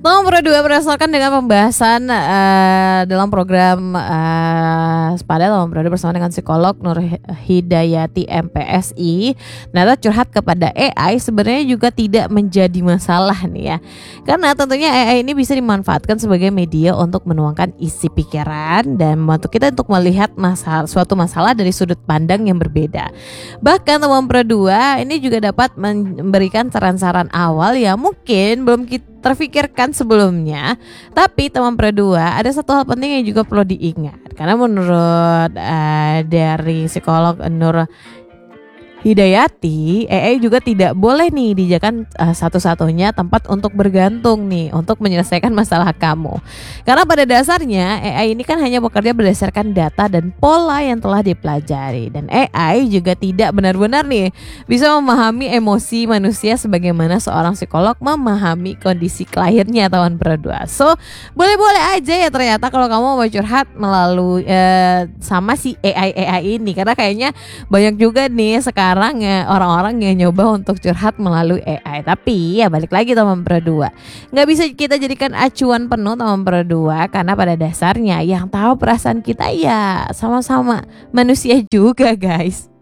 Nomor kedua, berdasarkan dengan pembahasan dalam program Sepada nomor kedua bersama dengan psikolog Nur Hidayati MPSI, ternyata curhat kepada AI sebenarnya juga tidak menjadi masalah nih ya. Karena tentunya AI ini bisa dimanfaatkan sebagai media untuk menuangkan isi pikiran dan membantu kita untuk melihat suatu masalah dari sudut pandang yang berbeda. Bahkan nomor kedua ini juga dapat memberikan saran-saran awal yang mungkin belum kita terfikirkan sebelumnya. Tapi teman berdua, ada satu hal penting yang juga perlu diingat. Karena menurut dari psikolog Nur Hidayati, AI juga tidak boleh nih dijadikan satu-satunya tempat untuk bergantung nih untuk menyelesaikan masalah kamu. Karena pada dasarnya AI ini kan hanya bekerja berdasarkan data dan pola yang telah dipelajari, dan AI juga tidak benar-benar nih bisa memahami emosi manusia sebagaimana seorang psikolog memahami kondisi kliennya, teman berdua. So boleh-boleh aja ya ternyata kalau kamu mau curhat melalui sama si AI ini, karena kayaknya banyak juga nih sekarang ya orang-orang yang nyoba untuk curhat melalui AI. Tapi ya balik lagi teman berdua, nggak bisa kita jadikan acuan penuh teman berdua, karena pada dasarnya yang tahu perasaan kita ya sama-sama manusia juga guys.